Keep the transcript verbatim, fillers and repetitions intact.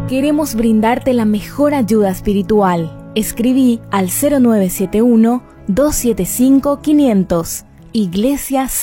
Queremos brindarte la mejor ayuda espiritual. Escribí al cero nueve siete uno, dos siete cinco, quinientos. Iglesia